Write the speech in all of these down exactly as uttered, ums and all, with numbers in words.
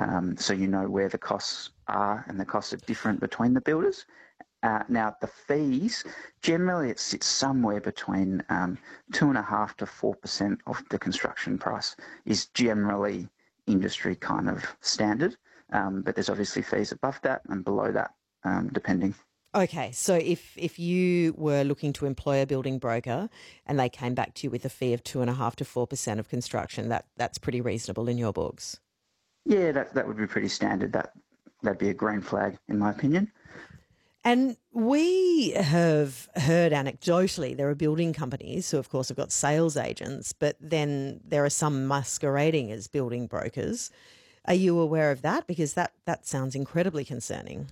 Um, so you know where the costs are, and the costs are different between the builders. Uh, now, the fees, generally it sits somewhere between um, two point five percent to four percent of the construction price is generally industry kind of standard. Um, but there's obviously fees above that and below that, um, depending. Okay, so if if you were looking to employ a building broker and they came back to you with a fee of two and a half to four percent of construction, that that's pretty reasonable in your books. Yeah, that that would be pretty standard. That that'd be a green flag, in my opinion. And we have heard anecdotally there are building companies who, of course, have got sales agents, but then there are some masquerading as building brokers. Are you aware of that? Because that, that sounds incredibly concerning.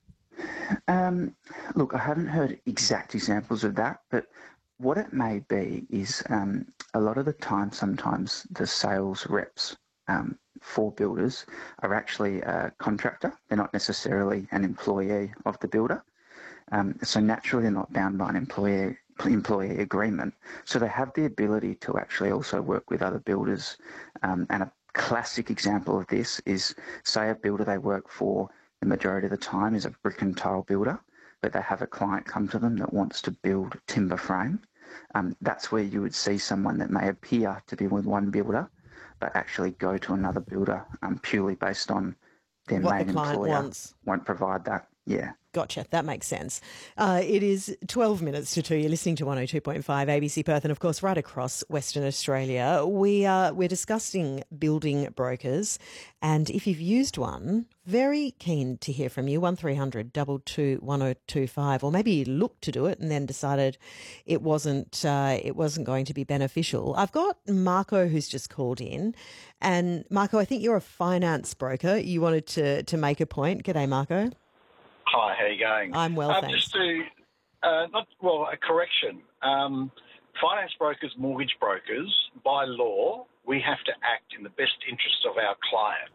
Um, look, I haven't heard exact examples of that, but what it may be is um, a lot of the time, sometimes the sales reps um, for builders are actually a contractor. They're not necessarily an employee of the builder. Um, so naturally, they're not bound by an employee employee agreement. So they have the ability to actually also work with other builders. Um, and a classic example of this is, say, a builder they work for the majority of the time is a brick and tile builder, but they have a client come to them that wants to build timber frame. Um, that's where you would see someone that may appear to be with one builder, but actually go to another builder um, purely based on their What the main client employer wants. won't provide that. Yeah. Gotcha. That makes sense. Uh, it is twelve minutes to two. You're listening to one oh two point five A B C Perth and, of course, right across Western Australia. We are, we're discussing building brokers, and if you've used one, very keen to hear from you. one three hundred two two one oh two five, or maybe you looked to do it and then decided it wasn't, uh, it wasn't going to be beneficial. I've got Marco who's just called in, and Marco, I think you're a finance broker. You wanted to, to make a point. G'day, Marco. Hi, how are you going? I'm well, um, thanks. Just to, uh, not, well, a correction. Um, finance brokers, mortgage brokers, by law, we have to act in the best interests of our client.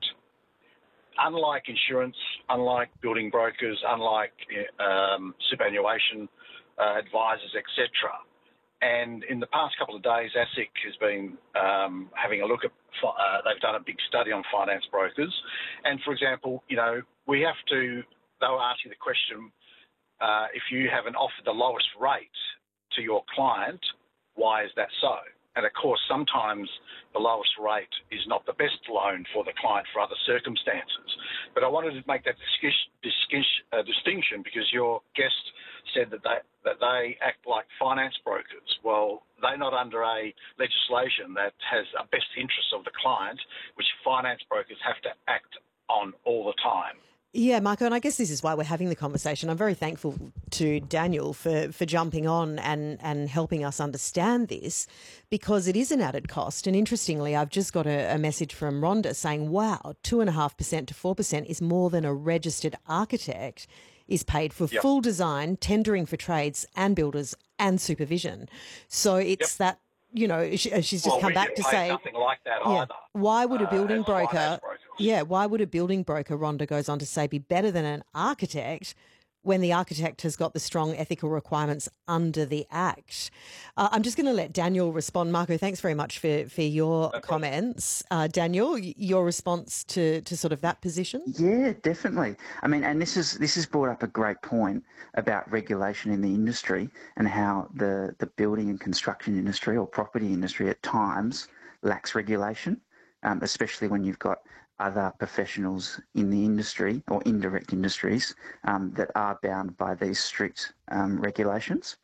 Unlike insurance, unlike building brokers, unlike um, superannuation uh, advisors, et cetera. And in the past couple of days, ASIC has been um, having a look at, uh, they've done a big study on finance brokers. And, for example, you know, we have to, they'll ask you the question, uh, if you haven't offered the lowest rate to your client, why is that so? And, of course, sometimes the lowest rate is not the best loan for the client for other circumstances. But I wanted to make that discus- discus- uh, distinction because your guest said that they, that they act like finance brokers. Well, they're not under a legislation that has a best interest of the client, which finance brokers have to act on all the time. Yeah, Marco, and I guess this is why we're having the conversation. I'm very thankful to Daniel for, for jumping on and, and helping us understand this, because it is an added cost. And interestingly, I've just got a, a message from Rhonda saying, wow, two point five percent to four percent is more than a registered architect is paid for Yep. full design, tendering for trades and builders and supervision. So it's Yep. that, you know, she, she's just well, come we back get to paid say, nothing like that yeah, either. why would a uh, building as broker, finance brokers. yeah, why would a building broker, Rhonda goes on to say, be better than an architect when the architect has got the strong ethical requirements under the Act? Uh, I'm just going to let Daniel respond. Marco, thanks very much for, for your No problem. comments. Uh, Daniel, y- your response to, to sort of that position? Yeah, definitely. I mean, and this is this has brought up a great point about regulation in the industry and how the, the building and construction industry or property industry at times lacks regulation, um, especially when you've got other professionals in the industry or indirect industries um, that are bound by these strict um, regulations.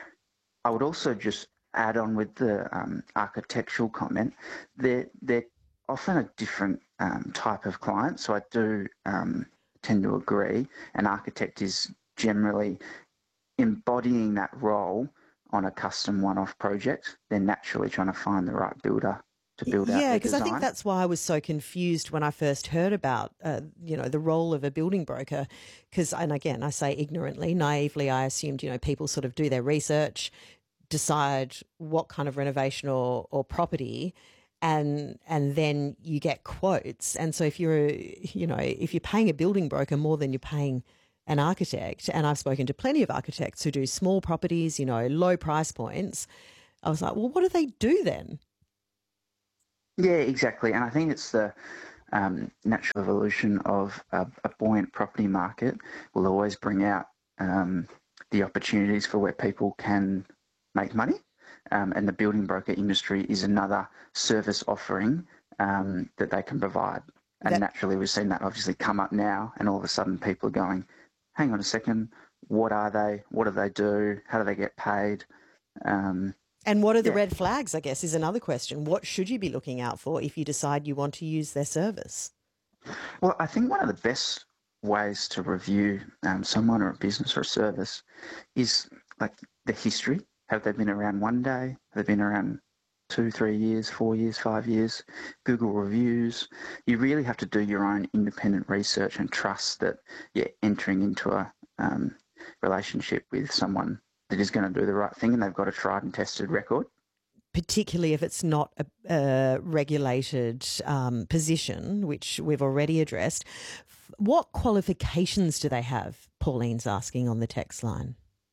I would also just add on with the um, architectural comment, they're, they're often a different um, type of client. So I do um, tend to agree an architect is generally embodying that role on a custom one-off project. They're naturally trying to find the right builder to build out Yeah, their because I design. think that's why I was so confused when I first heard about, uh, you know, the role of a building broker. Because, and again, I say ignorantly, naively, I assumed, you know, people sort of do their research, decide what kind of renovation or, or property, and and then you get quotes. And so if you're, you know, if you're paying a building broker more than you're paying an architect, and I've spoken to plenty of architects who do small properties, you know, low price points, I was like, well, what do they do then? Yeah, exactly. And I think it's the um, natural evolution of a, a buoyant property market will always bring out um, the opportunities for where people can make money. Um, and the building broker industry is another service offering um, that they can provide. And That- naturally, we've seen that obviously come up now, and all of a sudden people are going, hang on a second, what are they? What do they do? How do they get paid? Um, And what are the Yeah. red flags, I guess, is another question. What should you be looking out for if you decide you want to use their service? Well, I think one of the best ways to review um, someone or a business or a service is like the history. Have they been around one day? Have they been around two, three years, four years, five years? Google reviews. You really have to do your own independent research and trust that you're entering into a um, relationship with someone that is going to do the right thing and they've got a tried and tested record. Particularly if it's not a, a regulated um, position, which we've already addressed. F- What qualifications do they have? Pauline's asking on the text line.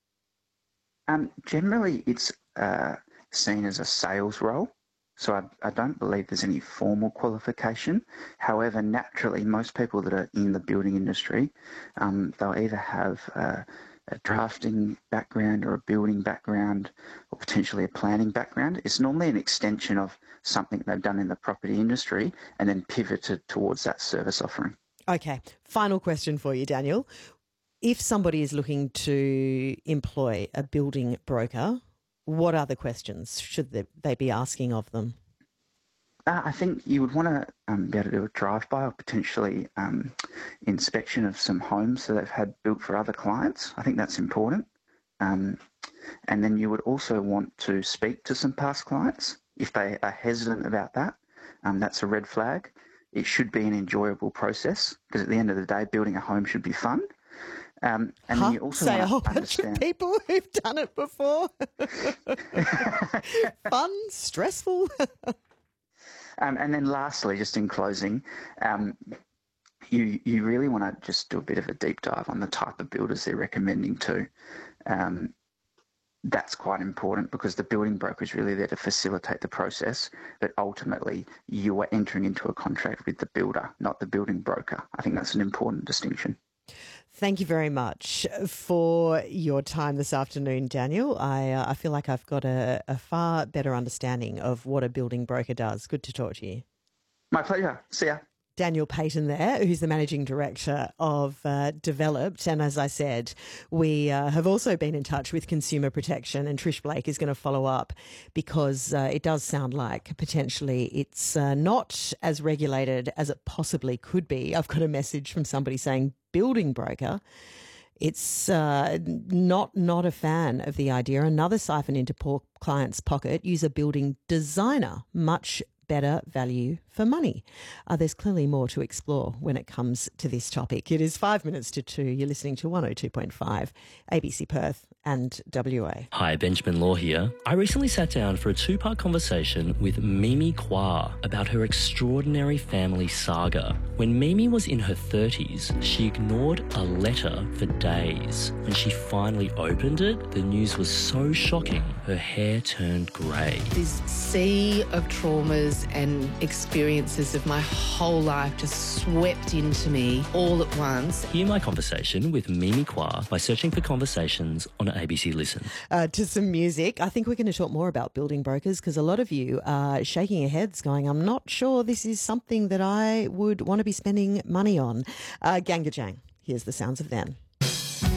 Um, generally, it's uh, seen as a sales role. So I, I don't believe there's any formal qualification. However, naturally, most people that are in the building industry, um, they'll either have uh, a drafting background or a building background or potentially a planning background. It's normally an extension of something they've done in the property industry and then pivoted towards that service offering. Okay, final question for you, Daniel. If somebody is looking to employ a building broker, what other questions should they, they be asking of them? Uh, I think you would want to um, be able to do a drive-by or potentially um, inspection of some homes that they've had built for other clients. I think that's important. Um, and then you would also want to speak to some past clients. If they are hesitant about that, um, that's a red flag. It should be an enjoyable process because at the end of the day, building a home should be fun. Um, and huh? then you also Say a want whole to bunch understand. of people who've done it before. Fun, stressful. Um, and then lastly, just in closing, um, you you really want to just do a bit of a deep dive on the type of builders they're recommending to. Um, that's quite important because the building broker is really there to facilitate the process, but ultimately you are entering into a contract with the builder, not the building broker. I think that's an important distinction. Thank you very much for your time this afternoon, Daniel. I uh, I feel like I've got a, a far better understanding of what a building broker does. Good to talk to you. My pleasure. See ya. Daniel Payton there, who's the managing director of uh, Developed. And as I said, we uh, have also been in touch with Consumer Protection, and Trish Blake is going to follow up because uh, it does sound like potentially it's uh, not as regulated as it possibly could be. I've got a message from somebody saying building broker. It's uh, not not a fan of the idea. Another siphon into poor client's pocket. Use a building designer. Much better value for money. Uh, there's clearly more to explore when it comes to this topic. It is five minutes to two. You're listening to one oh two point five A B C Perth and W A. Hi, Benjamin Law here. I recently sat down for a two-part conversation with Mimi Kwa about her extraordinary family saga. When Mimi was in her thirties, she ignored a letter for days. When she finally opened it, the news was so shocking, her hair turned grey. This sea of traumas and experiences of my whole life just swept into me all at once. Hear my conversation with Mimi Kwa by searching for Conversations on A B C Listen. Uh, to some music. I think we're going to talk more about building brokers because a lot of you are shaking your heads going, I'm not sure this is something that I would want to be spending money on. Uh, Ganga Jang, here's the sounds of them.